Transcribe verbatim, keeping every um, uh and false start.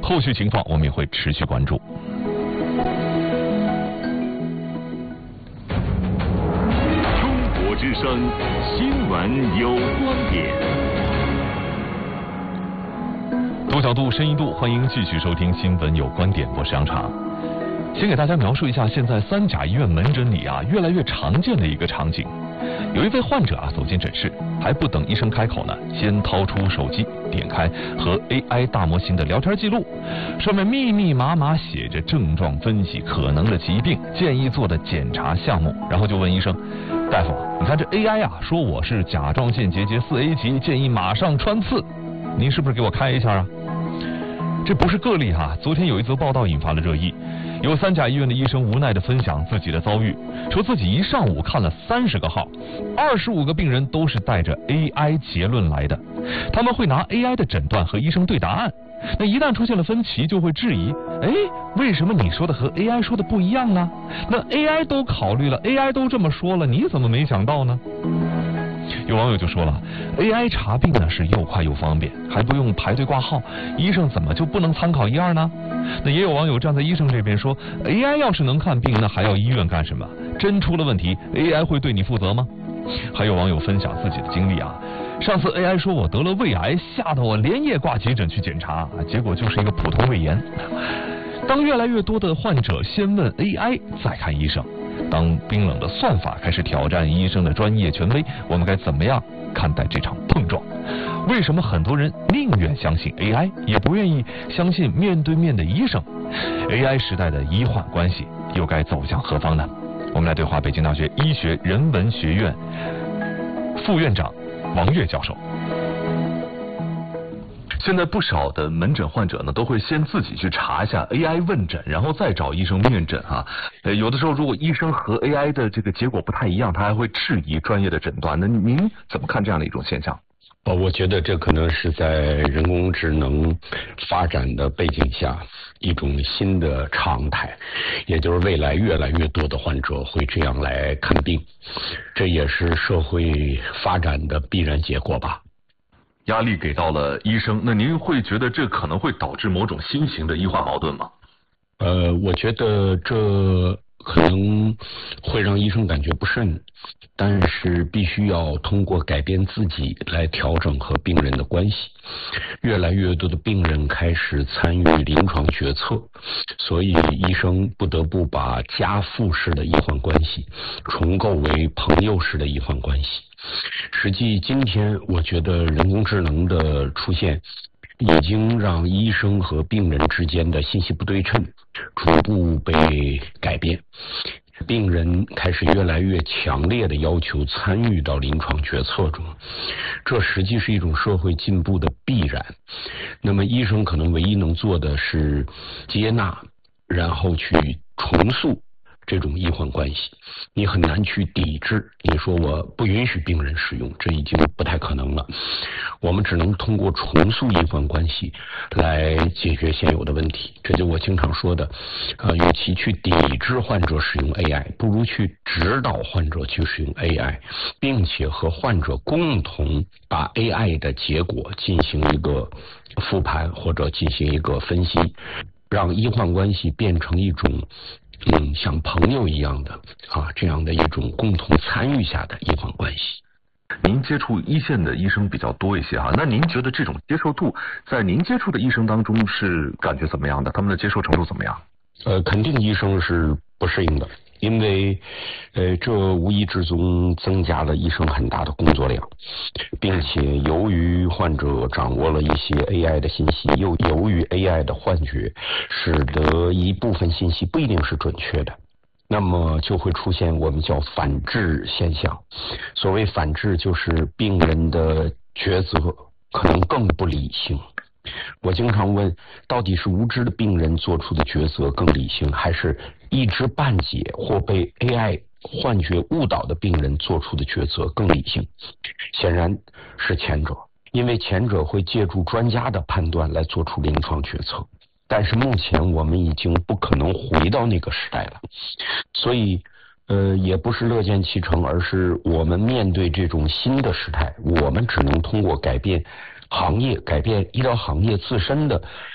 后续情况我们也会持续关注。 中国之声新闻有观点。 多角度、深一度，欢迎继续收听新闻有观点，我是杨茶。先给大家描述一下现在三甲医院门诊里啊越来越常见的一个场景。有一位患者啊走进诊室，还不等医生开口呢，先掏出手机，点开和 A I 大模型的聊天记录，上面密密麻麻写着症状分析、可能的疾病、建议做的检查项目，然后就问医生：大夫，你看这 A I 啊说我是甲状腺结节四 A 级，建议马上穿刺，您是不是给我开一下啊？这不是个例哈，昨天有一则报道引发了热议，有三甲医院的医生无奈地分享自己的遭遇，说自己一上午看了三十个号，二十五个病人都是带着 A I 结论来的，他们会拿 A I 的诊断和医生对答案，那一旦出现了分歧，就会质疑，哎，为什么你说的和 A I 说的不一样呢？那 A I 都考虑了 ，A I 都这么说了，你怎么没想到呢？有网友就说了 ，A I 查病呢是又快又方便，还不用排队挂号，医生怎么就不能参考一二呢？那也有网友站在医生这边说 ，A I 要是能看病，那还要医院干什么？真出了问题 ，A I 会对你负责吗？还有网友分享自己的经历啊，上次 A I 说我得了胃癌，吓得我连夜挂急诊去检查，结果就是一个普通胃炎。当越来越多的患者先问 A I 再看医生，当冰冷的算法开始挑战医生的专业权威，我们该怎么样看待这场碰撞？为什么很多人宁愿相信 A I， 也不愿意相信面对面的医生？ A I 时代的医患关系又该走向何方呢？我们来对话北京大学医学人文学院副院长王悦教授。现在不少的门诊患者呢，都会先自己去查一下 A I 问诊，然后再找医生面诊哈。呃，有的时候如果医生和 A I 的这个结果不太一样，他还会质疑专业的诊断。那您怎么看这样的一种现象？ 呃，我觉得这可能是在人工智能发展的背景下一种新的常态，也就是未来越来越多的患者会这样来看病，这也是社会发展的必然结果吧。 压力给到了医生，那您会觉得这可能会导致某种新型的医患矛盾吗？ 呃，我觉得这可能会让医生感觉不顺，但是必须要通过改变自己来调整和病人的关系。越来越多的病人开始参与临床决策，所以医生不得不把家父式的医患关系重构为朋友式的医患关系。实际今天我觉得人工智能的出现已经让医生和病人之间的信息不对称逐步被改变，病人开始越来越强烈的要求参与到临床决策中，这实际是一种社会进步的必然。那么医生可能唯一能做的是接纳，然后去重塑这种医患关系，你很难去抵制，你说我不允许病人使用，这已经不太可能了。我们只能通过重塑医患关系来解决现有的问题。这就我经常说的，呃，与其去抵制患者使用 A I， 不如去指导患者去使用 A I， 并且和患者共同把 A I 的结果进行一个复盘或者进行一个分析，让医患关系变成一种嗯，像朋友一样的啊，这样的一种共同参与下的医患关系。 您接触一线的医生比较多一些哈，那您觉得这种接受度在您接触的医生当中是感觉怎么样的？他们的接受程度怎么样？ 呃，肯定医生是不适应的，因为呃，这无意之中增加了医生很大的工作量，并且由于患者掌握了一些 A I 的信息，又由于 A I 的幻觉，使得一部分信息不一定是准确的，那么就会出现我们叫反制现象。所谓反制，就是病人的抉择可能更不理性。我经常问，到底是无知的病人做出的抉择更理性，还是一知半解或被 A I 幻觉误导的病人做出的抉择更理性？显然是前者，因为前者会借助专家的判断来做出临床决策。但是目前我们已经不可能回到那个时代了，所以呃，也不是乐见其成，而是我们面对这种新的时态，我们只能通过改变行业、改变医疗行业自身的